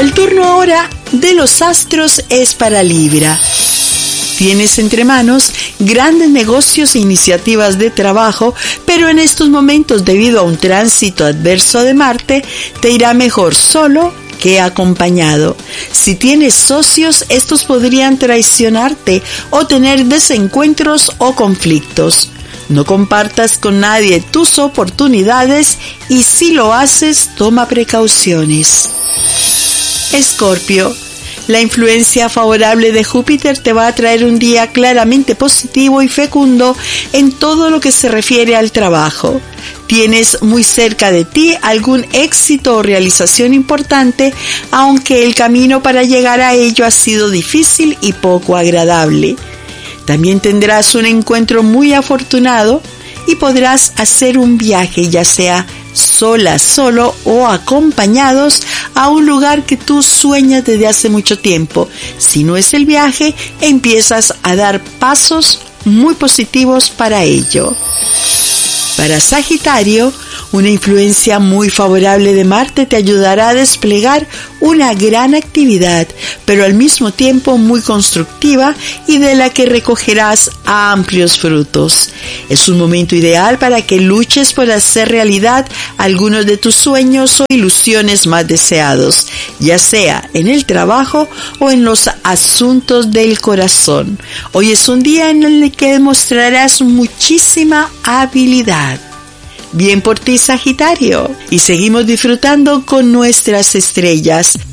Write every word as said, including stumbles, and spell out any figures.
El turno ahora de los astros es para Libra. Tienes entre manos grandes negocios e iniciativas de trabajo, pero en estos momentos, debido a un tránsito adverso de Marte, te irá mejor solo que acompañado. Si tienes socios, estos podrían traicionarte o tener desencuentros o conflictos. No compartas con nadie tus oportunidades y si lo haces, toma precauciones. Escorpio. La influencia favorable de Júpiter te va a traer un día claramente positivo y fecundo en todo lo que se refiere al trabajo. Tienes muy cerca de ti algún éxito o realización importante, aunque el camino para llegar a ello ha sido difícil y poco agradable. También tendrás un encuentro muy afortunado y podrás hacer un viaje, ya sea sola, solo o acompañados, a un lugar que tú sueñas desde hace mucho tiempo. Si no es el viaje, empiezas a dar pasos muy positivos para ello. Para Sagitario, una influencia muy favorable de Marte te ayudará a desplegar una gran actividad, pero al mismo tiempo muy constructiva y de la que recogerás amplios frutos. Es un momento ideal para que luches por hacer realidad algunos de tus sueños o ilusiones más deseados, ya sea en el trabajo o en los asuntos del corazón. Hoy es un día en el que demostrarás muchísima habilidad. Bien por ti, Sagitario. Y seguimos disfrutando con nuestras estrellas.